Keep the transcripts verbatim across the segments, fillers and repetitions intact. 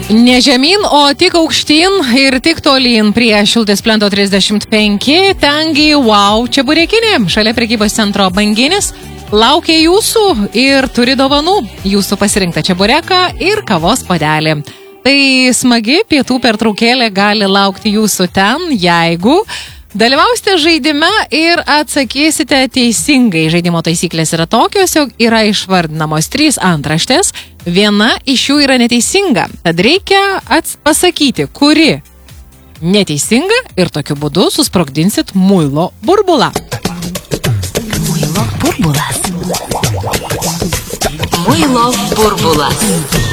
Ne žemyn, o tik aukštyn ir tik tolyn prie Šilutės plento trisdešimt penki, tengi wow, čeburekinė, šalia prekybos centro Banginis, laukia jūsų ir turi dovanų, jūsų pasirinktą čebureką ir kavos puodelį. Tai smagi pietų pertraukėlė gali laukti jūsų ten, jeigu dalyvausite žaidime ir atsakysite teisingai. Žaidimo taisyklės yra tokios, jog yra išvardinamos trys antraštės, viena iš jų yra neteisinga. Tad reikia pasakyti, kuri neteisinga ir tokiu būdu susprogdinsit muilo burbulą. Muilo burbulas. Muilo burbulas.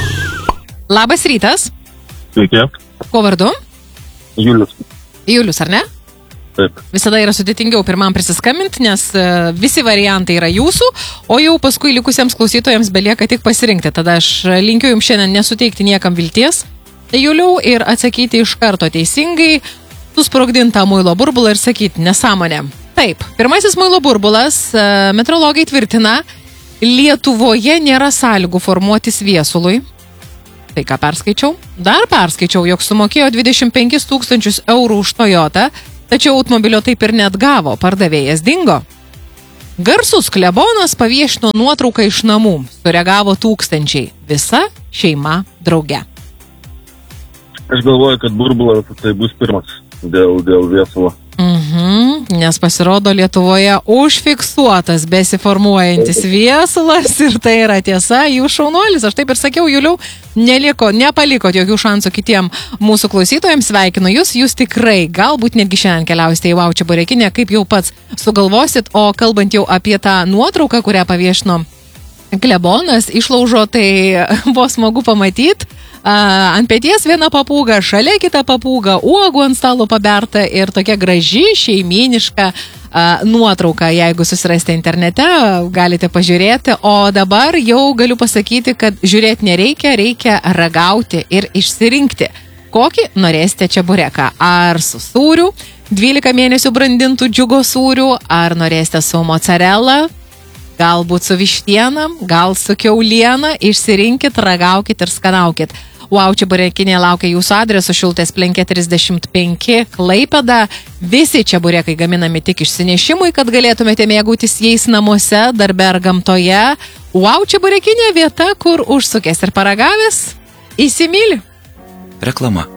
Labas rytas. Sveiki. Kuo vardu? Julius. Julius, ar ne? Taip. Visada yra sudėtingiau pirmam prisiskambinti, nes visi variantai yra jūsų, o jau paskui likusiems klausytojams belieka tik pasirinkti. Tada aš linkiu jums šiandien nesuteikti niekam vilties, Juliau, ir atsakyti iš karto teisingai, susprogdintą muilo burbulą ir sakyti nesąmonę. Taip, pirmasis muilo burbulas, meteorologai tvirtina, Lietuvoje nėra sąlygų formuotis viesului. Tai ką perskaičiau? Dar perskaičiau, jog sumokėjo dvidešimt penkis tūkstančius eurų už Toyotą, tačiau automobilio taip ir net gavo, pardavėjas dingo. Garsus klebonas paviešino nuotrauką iš namų, sureagavo tūkstančiai, visa šeima drauge. Aš galvoju, kad burbulas tai bus pirmas dėl, dėl viesulo. Mhm, nes pasirodo Lietuvoje užfiksuotas besiformuojantis viesulas ir tai yra tiesa, jūs šaunuolis. Aš taip ir sakiau, Juliau, neliko, nepalikot jokių šansų kitiem mūsų klausytojams, sveikinu jūs, jūs tikrai galbūt netgi šiandien keliausite į wow čeburekinę, kaip jau pats sugalvosit, o kalbant jau apie tą nuotrauką, kurią paviešino klebonas, išlaužo, tai buvo smagu pamatyti. Uh, ant peties viena papūga, šalia kita papūga, uogų ant stalo paberta ir tokia graži šeimyniška uh, nuotrauka. Jeigu susirasite internete, galite pažiūrėti, o dabar jau galiu pasakyti, kad žiūrėti nereikia, reikia ragauti ir išsirinkti, kokį norėsite čebureką. Ar su sūriu, dvylika mėnesių brandintų džiugo sūriu, ar norėsite su mozzarella, galbūt su vištiena, gal su kiauliena, išsirinkit, ragaukit ir skanaukit. Wow čeburekinė laukia jūsų adresu Šilutės plente trisdešimt penki Klaipėda. Visi čeburekai gaminami tik išsinešimui, kad galėtumėte mėgautis jais namuose, darbe ar gamtoje. Wow čeburekinė vieta, kur užsukęs ir paragavęs įsimyli. Reklama.